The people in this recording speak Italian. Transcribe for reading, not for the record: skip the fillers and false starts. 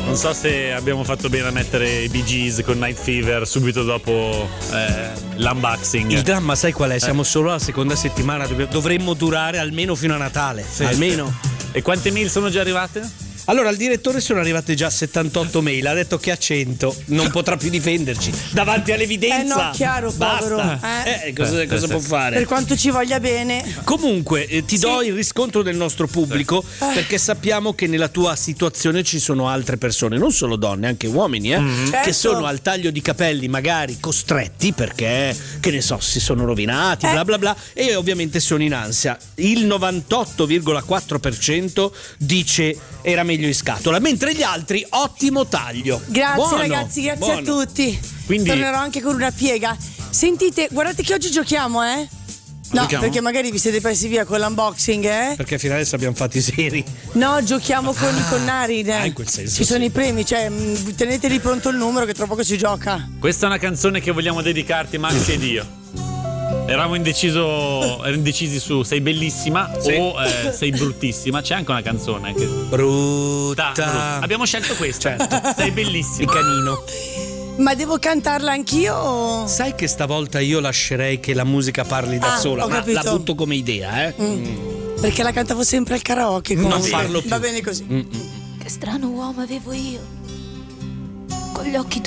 Non so se abbiamo fatto bene a mettere i Bee Gees con Night Fever subito dopo l'unboxing. Il dramma sai qual è? Siamo solo alla seconda settimana, dovremmo durare almeno fino a Natale, almeno. E quante mail sono già arrivate? Allora, al direttore sono arrivate già 78 mail, ha detto che a 100 non potrà più difenderci davanti all'evidenza. No, chiaro, povero. Cosa può fare? Per quanto ci voglia bene. Comunque, ti do il riscontro del nostro pubblico, perché sappiamo che nella tua situazione ci sono altre persone, non solo donne, anche uomini, Certo. che sono al taglio di capelli magari costretti perché, che ne so, si sono rovinati, bla bla bla, e ovviamente sono in ansia. Il 98,4% dice era meglio in scatola, mentre gli altri ottimo taglio. Grazie Buono, ragazzi, grazie a tutti. Quindi tornerò anche con una piega. Sentite, guardate che oggi giochiamo, No, Giochiamo? perché magari vi siete persi via con l'unboxing, Perché fino adesso abbiamo fatto i seri. No, giochiamo con i connari. in quel senso, ci sono sì. i premi, cioè teneteli pronto il numero che tra poco si gioca. questa è una canzone che vogliamo dedicarti, Maxi ed io. Ero indecisi su sei bellissima o sei bruttissima. C'è anche una canzone che Brutta. abbiamo scelto questa. Certo. Sei bellissima. Il canino. Ma devo cantarla anch'io o... Sai che stavolta io lascerei che la musica parli da sola, ho ma capito. la butto come idea, Perché la cantavo sempre al karaoke. Non comunque. farlo più. Va bene così. Che strano uomo avevo io, con gli occhi